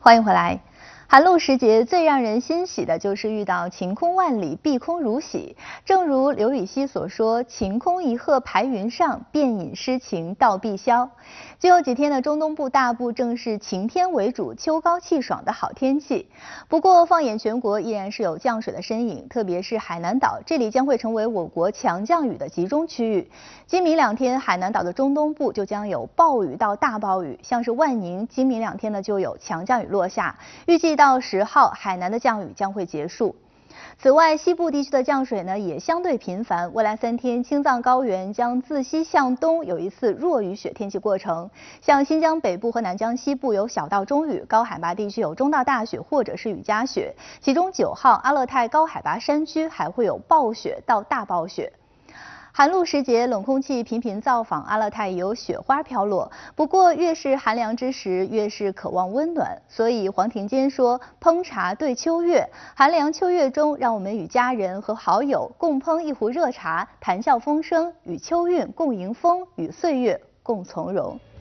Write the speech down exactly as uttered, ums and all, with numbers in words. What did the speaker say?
欢迎回来。寒露时节，最让人欣喜的就是遇到晴空万里，碧空如洗。正如刘禹锡所说：“晴空一鹤排云上，便引诗情到碧霄。”最后几天的中东部大部正是晴天为主、秋高气爽的好天气。不过，放眼全国，依然是有降水的身影，特别是海南岛，这里将会成为我国强降雨的集中区域。今明两天，海南岛的中东部就将有暴雨到大暴雨，像是万宁，今明两天呢就有强降雨落下，预计到十号，海南的降雨将会结束。此外，西部地区的降水呢也相对频繁，未来三天，青藏高原将自西向东有一次弱雨雪天气过程，像新疆北部和南疆西部有小到中雨，高海拔地区有中到大雪或者是雨夹雪，其中九号阿勒泰高海拔山区还会有暴雪到大暴雪。寒露时节，冷空气频频造访，阿勒泰也有雪花飘落。不过，越是寒凉之时，越是渴望温暖。所以黄庭坚说：“烹茶对秋月，寒凉秋月中，让我们与家人和好友共烹一壶热茶，谈笑风生，与秋韵共迎风，与岁月共从容。”